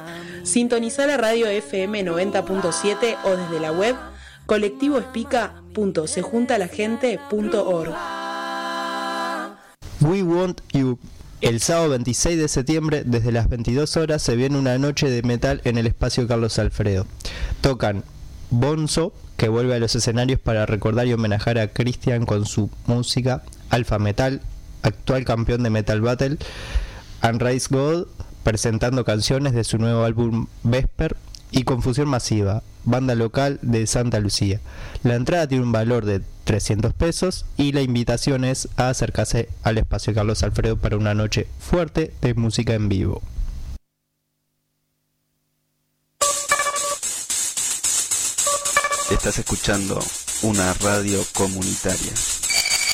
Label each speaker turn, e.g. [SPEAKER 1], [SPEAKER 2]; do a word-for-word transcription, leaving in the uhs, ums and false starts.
[SPEAKER 1] Sintonizá la radio F M noventa punto siete o desde la web colectivo espica punto se junta la gente punto org.
[SPEAKER 2] We Want You. El sábado veintiséis de septiembre, desde las veintidós horas, se viene una noche de metal en el espacio Carlos Alfredo. Tocan Bonzo, que vuelve a los escenarios para recordar y homenajear a Christian con su música, Alpha Metal, actual campeón de Metal Battle, Unraised God, presentando canciones de su nuevo álbum Vesper, y Confusión Masiva, banda local de Santa Lucía. La entrada tiene un valor de trescientos pesos y la invitación es a acercarse al espacio Carlos Alfredo para una noche fuerte de música en vivo.
[SPEAKER 3] Estás escuchando una radio comunitaria.